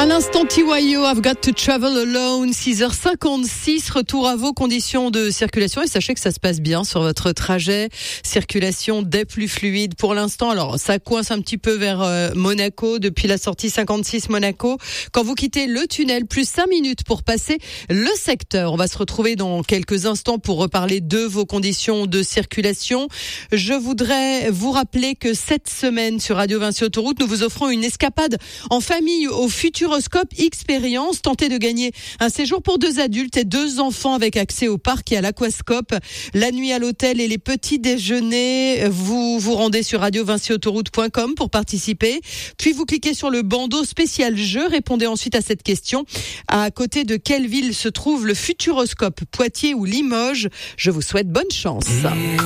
À l'instant, TYO, I've got to travel alone, 6h56, retour à vos conditions de circulation et sachez que ça se passe bien sur votre trajet, circulation des plus fluides pour l'instant. Alors, ça coince un petit peu vers Monaco, depuis la sortie 56 Monaco. Quand vous quittez le tunnel, plus 5 minutes pour passer le secteur. On va se retrouver dans quelques instants pour reparler de vos conditions de circulation. Je voudrais vous rappeler que cette semaine sur Radio Vinci Autoroute, nous vous offrons une escapade en famille au Futuroscope Expérience. Tentez de gagner un séjour pour 2 adultes et 2 enfants avec accès au parc et à l'aquascope. La nuit à l'hôtel et les petits déjeuners. Vous vous rendez sur radiovinciautoroute.com pour participer. Puis vous cliquez sur le bandeau spécial jeu. Répondez ensuite à cette question. À côté de quelle ville se trouve le Futuroscope, Poitiers ou Limoges? Je vous souhaite bonne chance.